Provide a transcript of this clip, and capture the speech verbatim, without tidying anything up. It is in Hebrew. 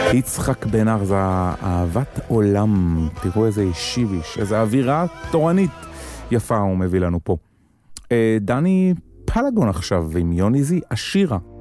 יצחק בן ארזה, אהבת עולם. תראו איזה שיביש, איזה אווירה תורנית יפה הוא מביא לנו פה. דני פלגון עכשיו עם יוניזי, השירה.